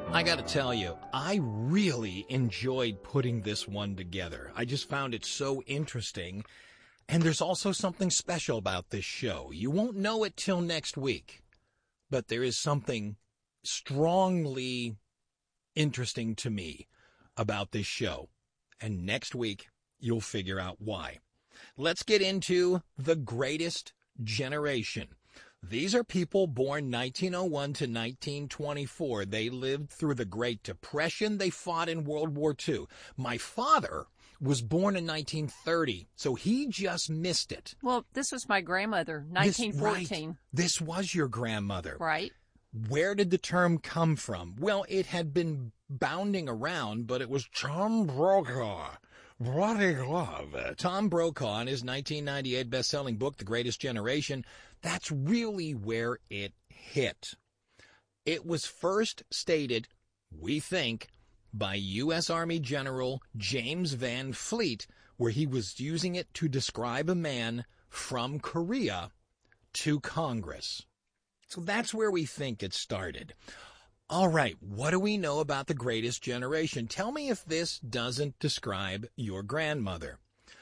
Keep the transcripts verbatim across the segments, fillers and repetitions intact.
I gotta tell you, I really enjoyed putting this one together. I just found it so interesting. And there's also something special about this show. You won't know it till next week, but there is something strongly interesting to me about this show. And next week, you'll figure out why. Let's get into The Greatest Generation. These are people born nineteen oh one to nineteen twenty-four. They lived through the Great Depression. They fought in World War Two. My father was born in nineteen thirty, so he just missed it. Well, this was my grandmother, nineteen fourteen. Right. This was your grandmother. Right. Where did the term come from? Well, it had been bounding around, but it was Tom Brokaw. What a love. Tom Brokaw in his nineteen ninety-eight best-selling book, The Greatest Generation, that's really where it hit. It was first stated, we think, by U S Army General James Van Fleet, where he was using it to describe a man from Korea to Congress. So that's where we think it started. All right, what do we know about The Greatest Generation? Tell me if this doesn't describe your grandmother.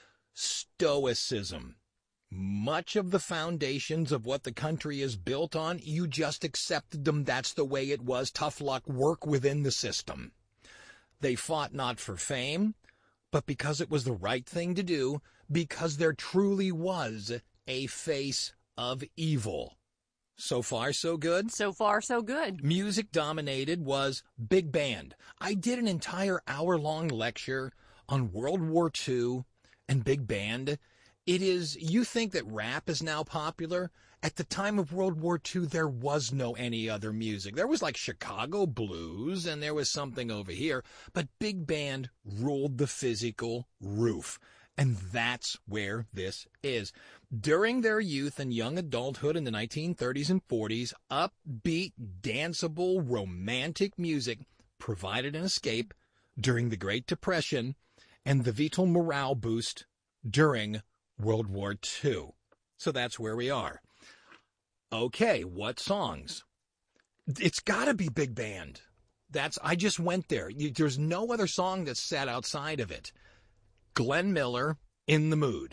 Stoicism. Much of the foundations of what the country is built on, you just accepted them. That's the way it was. Tough luck, work within the system. They fought not for fame, but because it was the right thing to do, because there truly was a face of evil. So far, so good? So far, so good. Music dominated was big band. I did an entire hour-long lecture on World War Two and big band. It is, you think that rap is now popular? At the time of World War Two, there was no any other music. There was like Chicago blues, and there was something over here, but big band ruled the physical roof. And that's where this is. During their youth and young adulthood in the nineteen thirties and forties, upbeat, danceable, romantic music provided an escape during the Great Depression and the vital morale boost during World War Two. So that's where we are. Okay, what songs? It's got to be big band. That's I just went there. You, there's no other song that's sat outside of it. Glenn Miller, In the Mood.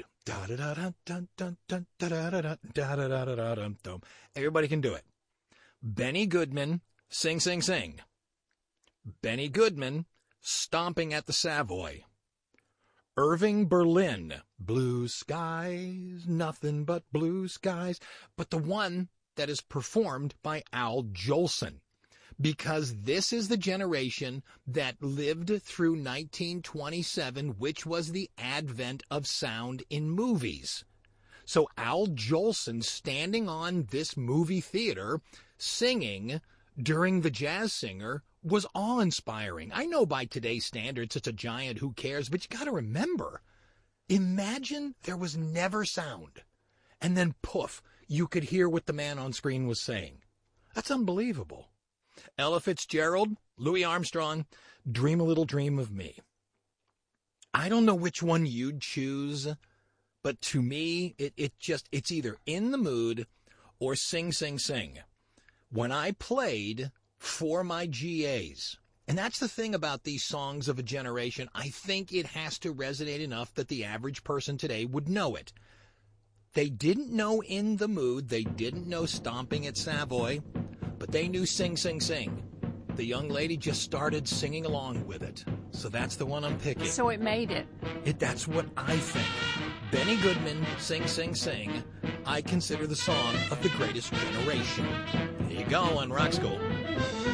Everybody can do it. Benny Goodman, Sing, Sing, Sing. Benny Goodman, Stomping at the Savoy. Irving Berlin, Blue Skies, Nothing But Blue Skies. But the one that is performed by Al Jolson. Because this is the generation that lived through nineteen twenty-seven, which was the advent of sound in movies. So Al Jolson standing on this movie theater singing during The Jazz Singer was awe-inspiring. I know by today's standards it's a giant, who cares, but you got to remember, imagine there was never sound, and then poof, you could hear what the man on screen was saying. That's unbelievable. Ella Fitzgerald, Louis Armstrong, Dream a Little Dream of Me. I don't know which one you'd choose, but to me, it, it just, it's either In the Mood or Sing, Sing, Sing. When I played for my G As, and that's the thing about these songs of a generation, I think it has to resonate enough that the average person today would know it. They didn't know In the Mood, they didn't know Stomping at Savoy, but they knew Sing, Sing, Sing. The young lady just started singing along with it. So that's the one I'm picking. So it made it. It that's what I think. Benny Goodman, Sing, Sing, Sing, I consider the song of The Greatest Generation. There you go on Rock School.